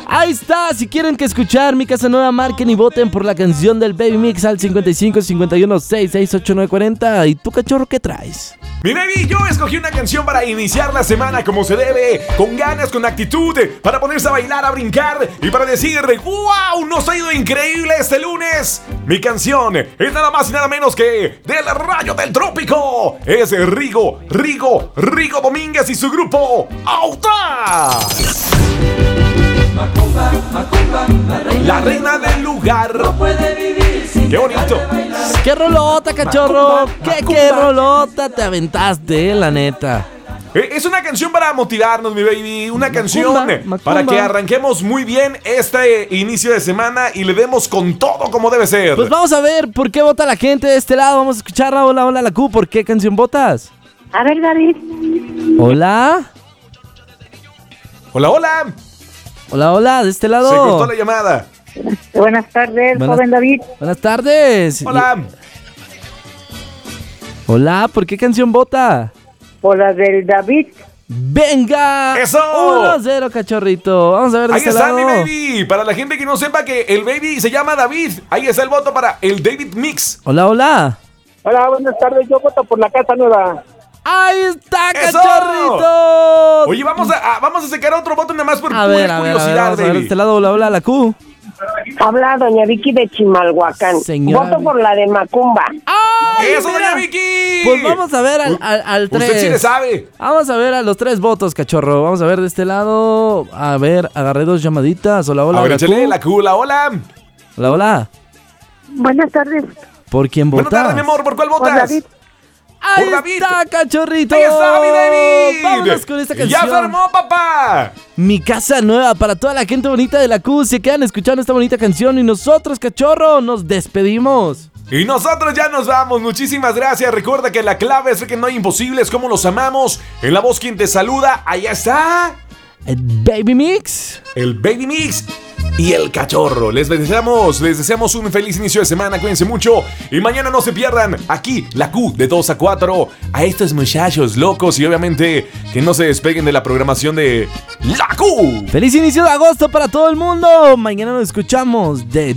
Ahí está, si quieren que escuchar Mi Casa Nueva, marquen y voten por la canción del Baby Mix al 55 51 66 89 40. ¿Y tú, cachorro, qué traes? Mi baby, yo escogí una canción para iniciar la semana como se debe, con ganas, con actitud, para ponerse a bailar, a brincar y para decir, ¡wow! Nos ha ido increíble este lunes. Mi canción es nada más y nada menos que del Rayo del Trópico. Es Rigo Domínguez y su grupo Autaz. Macumba, Macumba, La reina del lugar. no puede vivir sin ¡Qué bonito! ¡Qué rolota, cachorro! Macumba, ¡Qué rolota te aventaste, la neta! Es una canción para motivarnos, mi baby. Una canción Macumba. para que arranquemos muy bien este inicio de semana y le demos con todo como debe ser. Pues vamos a ver por qué vota la gente de este lado. Vamos a escuchar a Hola, hola, la Q. ¿Por qué canción votas? A ver, David. Hola. Hola, hola. Hola, hola, de este lado. Se cortó la llamada. Buenas tardes, Buenas- joven David. Buenas tardes. Hola. Hola, ¿por qué canción vota? Por la del David. ¡Venga! ¡Eso! 1-0, cachorrito. Vamos a ver de Ahí este está lado. mi baby. Para la gente que no sepa que el baby se llama David, ahí está el voto para el David Mix. Hola, hola. Hola, buenas tardes. Yo voto por la Casa Nueva. ¡Ahí está, ¡Eso! cachorrito! Oye, vamos a sacar otro voto nada más por a pura ver, curiosidad, vamos a ver de baby. este lado. Hola, hola, la Q. Habla doña Vicky de Chimalhuacán. Señora Voto por la de Macumba. ¡Ay, ¡Eso, mira! doña Vicky! Pues vamos a ver al 3. Usted sí le sabe. Vamos a ver a los 3 votos, cachorro. Vamos a ver de este lado. A ver, agarré 2 llamaditas. Hola, hola, A ver, la échale Q. la Q, hola. Hola, hola. Buenas tardes. ¿Por quién Buenas votas? tardes, mi amor, ¿por cuál Por votas? David. ¡Ahí Por David. está, cachorrito! ¡Ahí está, mi David! Vámonos con esta canción. ¡Ya se armó, papá! Mi Casa Nueva para toda la gente bonita de la Q. Se quedan escuchando esta bonita canción y nosotros, cachorro, nos despedimos. Y nosotros ya nos vamos, muchísimas gracias. Recuerda que la clave es que no hay imposibles, como los amamos. En la voz quien te saluda, allá está El Baby Mix. el Baby Mix y el cachorro. Les deseamos un feliz inicio de semana, cuídense mucho. Y mañana no se pierdan aquí la Q de 2 a 4 a estos muchachos locos. Y obviamente que no se despeguen de la programación de la Q. Feliz inicio de agosto para todo el mundo. Mañana nos escuchamos de